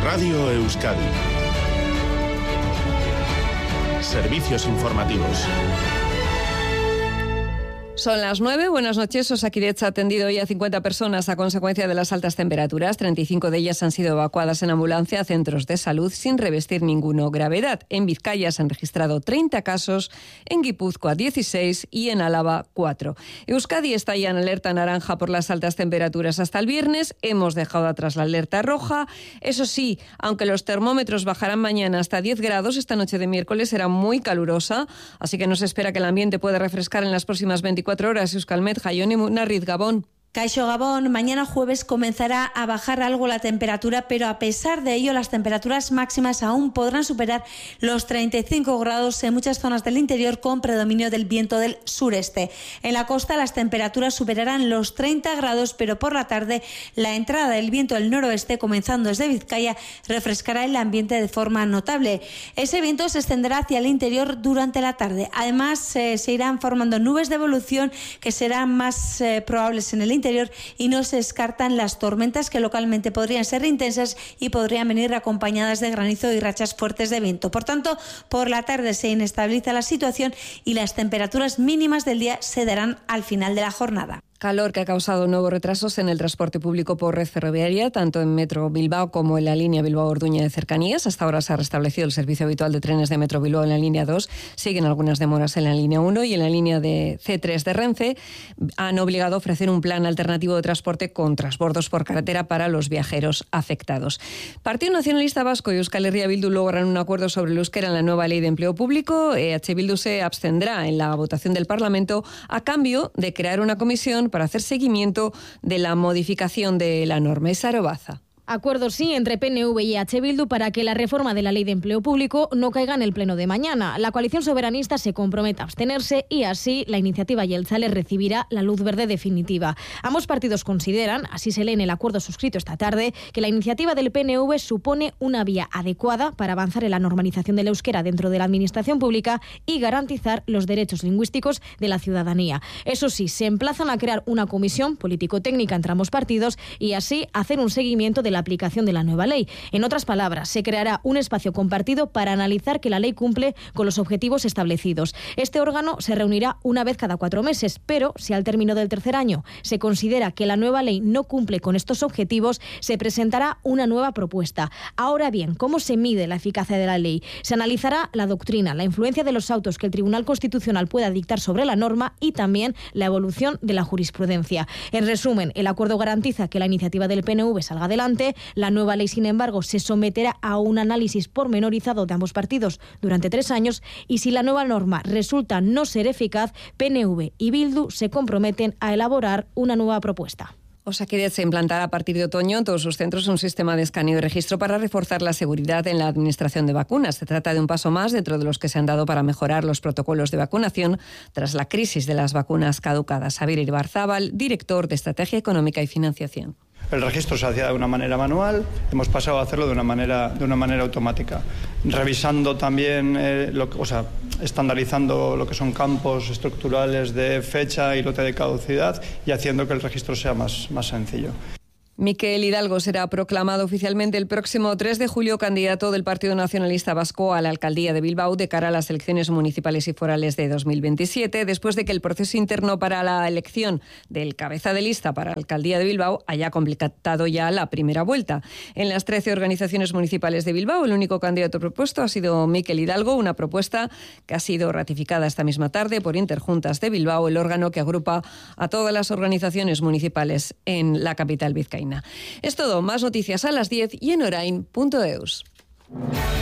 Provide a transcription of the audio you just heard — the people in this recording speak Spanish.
Radio Euskadi. Servicios informativos. Son las 9. Buenas noches. Osakidetza ha atendido hoy a 50 personas a consecuencia de las altas temperaturas. 35 de ellas han sido evacuadas en ambulancia a centros de salud sin revestir ninguna gravedad. En Vizcaya se han registrado 30 casos, en Guipúzcoa 16 y en Álava 4. Euskadi está ya en alerta naranja por las altas temperaturas hasta el viernes. Hemos dejado atrás la alerta roja. Eso sí, aunque los termómetros bajarán mañana hasta 10 grados, esta noche de miércoles será muy calurosa, así que no se espera que el ambiente pueda refrescar en las próximas 24 horas. Euskalmet, Jaione Munarriz, Gabón. Kaixo Gabón, mañana jueves comenzará a bajar algo la temperatura, pero a pesar de ello las temperaturas máximas aún podrán superar los 35 grados en muchas zonas del interior con predominio del viento del sureste. En la costa las temperaturas superarán los 30 grados, pero por la tarde la entrada del viento del noroeste, comenzando desde Vizcaya, refrescará el ambiente de forma notable. Ese viento se extenderá hacia el interior durante la tarde. Además, se irán formando nubes de evolución que serán más probables en el interior y no se descartan las tormentas que localmente podrían ser intensas y podrían venir acompañadas de granizo y rachas fuertes de viento. Por tanto, por la tarde se inestabiliza la situación y las temperaturas mínimas del día se darán al final de la jornada. Calor que ha causado nuevos retrasos en el transporte público por red ferroviaria, tanto en Metro Bilbao como en la línea Bilbao-Orduña de cercanías. Hasta ahora se ha restablecido el servicio habitual de trenes de Metro Bilbao en la línea 2. Siguen algunas demoras en la línea 1 y en la línea de C3 de Renfe han obligado a ofrecer un plan alternativo de transporte con transbordos por carretera para los viajeros afectados. Partido Nacionalista Vasco y Euskal Herria Bildu logran un acuerdo sobre el euskera en la nueva ley de empleo público. EH Bildu se abstendrá en la votación del Parlamento a cambio de crear una comisión para hacer seguimiento de la modificación de la norma. Isaro Baza. Acuerdo sí entre PNV y EH Bildu para que la reforma de la ley de empleo público no caiga en el pleno de mañana. La coalición soberanista se compromete a abstenerse y así la iniciativa Jeltzale recibirá la luz verde definitiva. Ambos partidos consideran, así se lee en el acuerdo suscrito esta tarde, que la iniciativa del PNV supone una vía adecuada para avanzar en la normalización del euskera dentro de la administración pública y garantizar los derechos lingüísticos de la ciudadanía. Eso sí, se emplazan a crear una comisión político-técnica entre ambos partidos y así hacer un seguimiento de la aplicación de la nueva ley. En otras palabras, se creará un espacio compartido para analizar que la ley cumple con los objetivos establecidos. Este órgano se reunirá una vez cada 4 meses, pero si al término del tercer año se considera que la nueva ley no cumple con estos objetivos, se presentará una nueva propuesta. Ahora bien, ¿cómo se mide la eficacia de la ley? Se analizará la doctrina, la influencia de los autos que el Tribunal Constitucional pueda dictar sobre la norma y también la evolución de la jurisprudencia. En resumen, el acuerdo garantiza que la iniciativa del PNV salga adelante. La nueva ley, sin embargo, se someterá a un análisis pormenorizado de ambos partidos durante 3 años y si la nueva norma resulta no ser eficaz, PNV y Bildu se comprometen a elaborar una nueva propuesta. Osakidetza implantará a partir de otoño en todos sus centros un sistema de escaneo y registro para reforzar la seguridad en la administración de vacunas. Se trata de un paso más dentro de los que se han dado para mejorar los protocolos de vacunación tras la crisis de las vacunas caducadas. Xabier Ibarzábal, director de Estrategia Económica y Financiación. El registro se hacía de una manera manual, hemos pasado a hacerlo de una manera automática, revisando también, estandarizando lo que son campos estructurales de fecha y lote de caducidad y haciendo que el registro sea más sencillo. Miquel Hidalgo será proclamado oficialmente el próximo 3 de julio candidato del Partido Nacionalista Vasco a la alcaldía de Bilbao de cara a las elecciones municipales y forales de 2027, después de que el proceso interno para la elección del cabeza de lista para la alcaldía de Bilbao haya completado ya la primera vuelta. En las 13 organizaciones municipales de Bilbao, el único candidato propuesto ha sido Miquel Hidalgo, una propuesta que ha sido ratificada esta misma tarde por Interjuntas de Bilbao, el órgano que agrupa a todas las organizaciones municipales en la capital vizcaína. Es todo, más noticias a las 10 y en orain.eus.